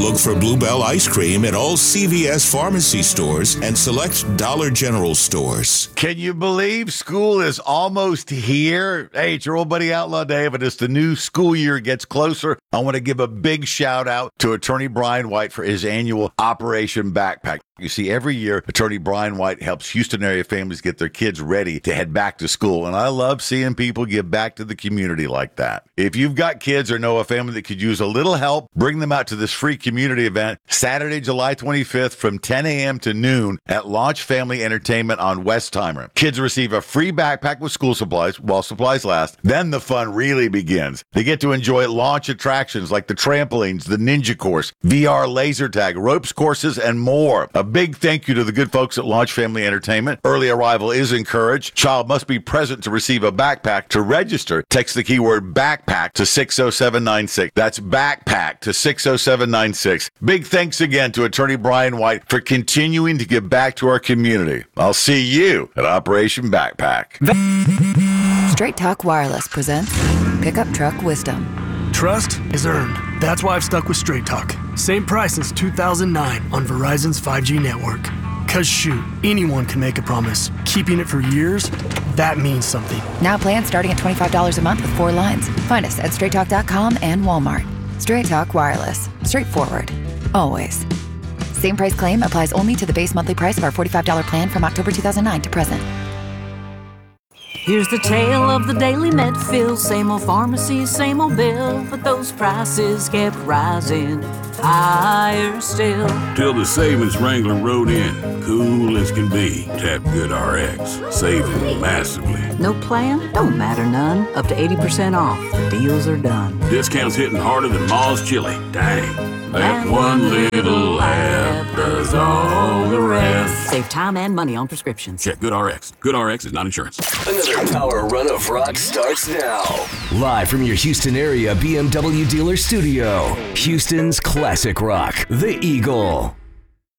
Look for Bluebell ice cream at all CVS pharmacy stores and select Dollar General stores. Can you believe school is almost here? Hey, it's your old buddy Outlaw Dave, and as the new school year gets closer, I want to give a big shout out to Attorney Brian White for his annual Operation Backpack. You see, every year, Attorney Brian White helps Houston area families get their kids ready to head back to school. And I love seeing people give back to the community like that. If you've got kids or know a family that could use a little help, bring them out to this free community event Saturday, July 25th from 10 a.m. to noon at Launch Family Entertainment on Westheimer. Kids receive a free backpack with school supplies while supplies last. Then the fun really begins. They get to enjoy launch attractions like the trampolines, the ninja course, VR laser tag, ropes courses, and more. A big thank you to the good folks at Launch Family Entertainment. Early arrival is encouraged. Child must be present to receive a backpack. To register, text the keyword backpack to 60796. That's backpack to 60796. Big thanks again to Attorney Brian White for continuing to give back to our community. I'll see you at Operation Backpack. Straight Talk Wireless presents Pickup Truck Wisdom. Trust is earned. That's why I've stuck with Straight Talk. Same price since 2009 on Verizon's 5G network. Cause shoot, anyone can make a promise. Keeping it for years, that means something. Now plans starting at $25 a month with 4 lines. Find us at straighttalk.com and Walmart. Straight Talk Wireless. Straightforward. Always. Same price claim applies only to the base monthly price of our $45 plan from October 2009 to present. Here's the tale of the daily Medfield. Same old pharmacy, same old bill, but those prices kept rising higher still. Till the savings Wrangler rode in, cool as can be. Tap GoodRx, saving massively. No plan? Don't matter none. Up to 80% off. The deals are done. Discounts hitting harder than Ma's chili. Dang. That one little app does all the rest. Save time and money on prescriptions. Check GoodRx. GoodRx is not insurance. Another power run of rock starts now. Live from your Houston area BMW dealer studio, Houston's classic rock, The Eagle.